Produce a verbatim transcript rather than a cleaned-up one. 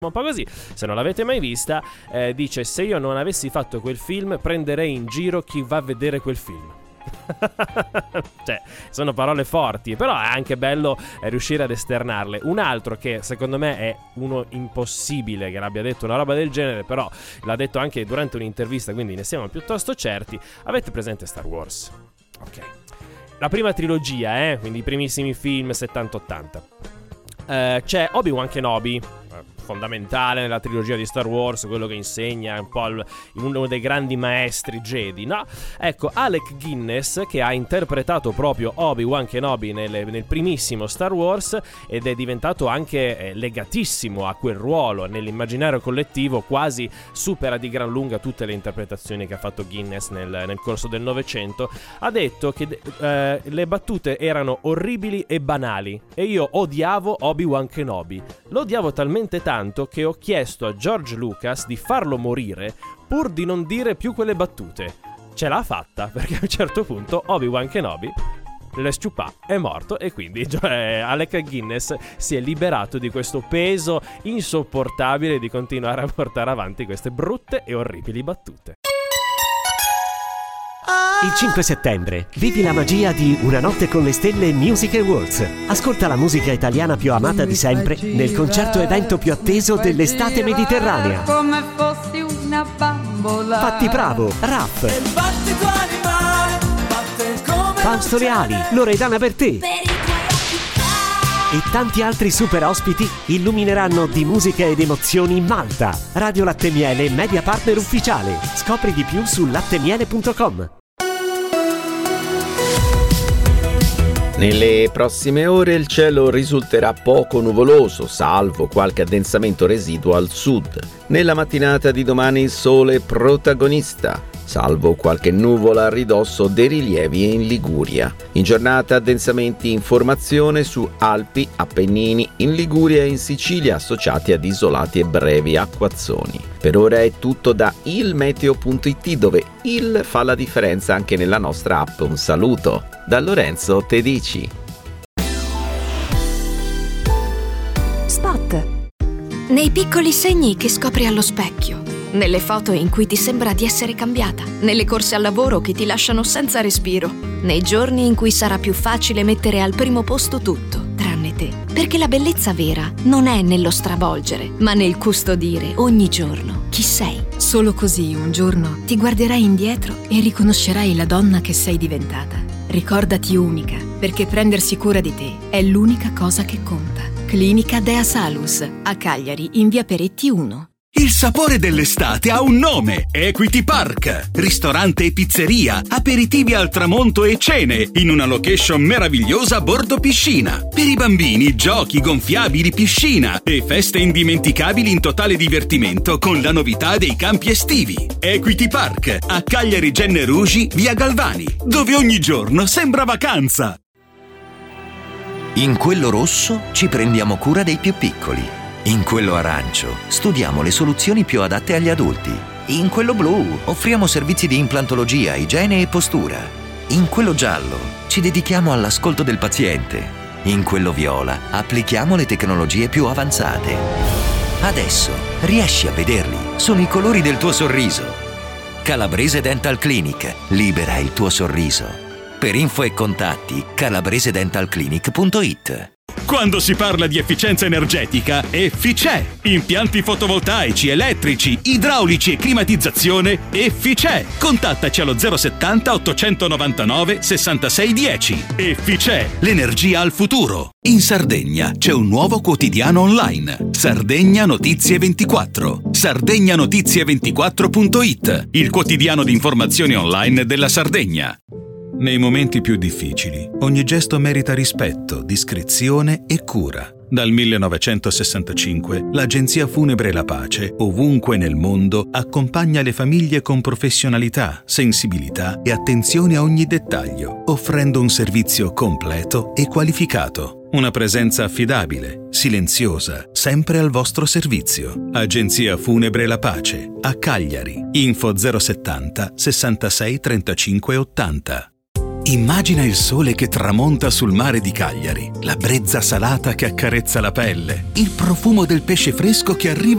un po' così. Se non l'avete mai vista, eh, dice: se io non avessi fatto quel film prenderei in giro chi va a vedere quel film. Cioè, sono parole forti, però è anche bello eh, riuscire ad esternarle. Un altro che secondo me è uno impossibile che l'abbia detto una roba del genere, però l'ha detto anche durante un'intervista, quindi ne siamo piuttosto certi. Avete presente Star Wars? Ok, la prima trilogia, eh, quindi i primissimi film settanta ottanta. eh, C'è Obi-Wan Kenobi, fondamentale nella trilogia di Star Wars, quello che insegna un po' il, uno dei grandi maestri Jedi, no? Ecco, Alec Guinness, che ha interpretato proprio Obi-Wan Kenobi nel, nel primissimo Star Wars ed è diventato anche eh, legatissimo a quel ruolo nell'immaginario collettivo, quasi supera di gran lunga tutte le interpretazioni che ha fatto Guinness nel, nel corso del Novecento. Ha detto che eh, le battute erano orribili e banali e io odiavo Obi-Wan Kenobi. Lo odiavo talmente tanto che ho chiesto a George Lucas di farlo morire pur di non dire più quelle battute. Ce l'ha fatta, perché a un certo punto Obi-Wan Kenobi, le sciupà, è morto e quindi eh, Alec Guinness si è liberato di questo peso insopportabile di continuare a portare avanti queste brutte e orribili battute. Il cinque settembre vivi la magia di Una notte con le stelle Music Awards. Ascolta la musica italiana più amata di sempre nel concerto evento più atteso dell'estate mediterranea. Come fossi una bambola. Fatti Bravo, Raff, Fausto Leali, Loredana Bertè e tanti altri super ospiti illumineranno di musica ed emozioni Malta. Radio Latte Miele, media partner ufficiale. Scopri di più su lattemiele punto com. Nelle prossime ore il cielo risulterà poco nuvoloso, salvo qualche addensamento residuo al sud. Nella mattinata di domani il sole è protagonista, salvo qualche nuvola a ridosso dei rilievi in Liguria. In giornata addensamenti in formazione su Alpi, Appennini, in Liguria e in Sicilia associati ad isolati e brevi acquazzoni. Per ora è tutto da il meteo punto it, dove il fa la differenza anche nella nostra app. Un saluto da Lorenzo Tedici. Spot. Nei piccoli segni che scopri allo specchio, nelle foto in cui ti sembra di essere cambiata, nelle corse al lavoro che ti lasciano senza respiro, nei giorni in cui sarà più facile mettere al primo posto tutto, tranne te. Perché la bellezza vera non è nello stravolgere, ma nel custodire ogni giorno chi sei. Solo così un giorno ti guarderai indietro e riconoscerai la donna che sei diventata. Ricordati unica, perché prendersi cura di te è l'unica cosa che conta. Clinica Dea Salus, a Cagliari, in via Peretti uno. Il sapore dell'estate ha un nome: Equity Park. Ristorante e pizzeria, aperitivi al tramonto e cene in una location meravigliosa a bordo piscina. Per i bambini, giochi, gonfiabili, piscina e feste indimenticabili in totale divertimento con la novità dei campi estivi. Equity Park, a Cagliari Genne Rugi, via Galvani, dove ogni giorno sembra vacanza. In quello rosso ci prendiamo cura dei più piccoli. In quello arancio studiamo le soluzioni più adatte agli adulti. In quello blu offriamo servizi di implantologia, igiene e postura. In quello giallo ci dedichiamo all'ascolto del paziente. In quello viola applichiamo le tecnologie più avanzate. Adesso riesci a vederli, sono i colori del tuo sorriso. Calabrese Dental Clinic, libera il tuo sorriso. Per info e contatti calabrese dental clinic punto it. Quando si parla di efficienza energetica, Efficè. Impianti fotovoltaici, elettrici, idraulici e climatizzazione, Efficè. Contattaci allo zero settanta ottocentonovantanove sessantasei dieci. Efficè, l'energia al futuro. In Sardegna c'è un nuovo quotidiano online, Sardegna Notizie ventiquattro. sardegna notizie ventiquattro punto it, il quotidiano di informazioni online della Sardegna. Nei momenti più difficili, ogni gesto merita rispetto, discrezione e cura. Dal millenovecentosessantacinque, l'Agenzia Funebre La Pace, ovunque nel mondo, accompagna le famiglie con professionalità, sensibilità e attenzione a ogni dettaglio, offrendo un servizio completo e qualificato. Una presenza affidabile, silenziosa, sempre al vostro servizio. Agenzia Funebre La Pace, a Cagliari. Info zero settanta sessantasei trentacinque ottanta. Immagina il sole che tramonta sul mare di Cagliari, la brezza salata che accarezza la pelle, il profumo del pesce fresco che arriva